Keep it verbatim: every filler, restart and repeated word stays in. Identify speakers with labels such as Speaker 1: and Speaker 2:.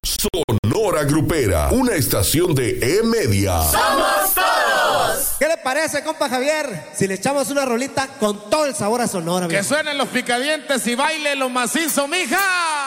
Speaker 1: Sonora Grupera, una estación de E-Media.
Speaker 2: ¡Somos todos!
Speaker 3: ¿Qué le parece, compa Javier? Si le echamos una rolita con todo el sabor a Sonora.
Speaker 4: Que suenen los picadientes y baile lo macizo, mija.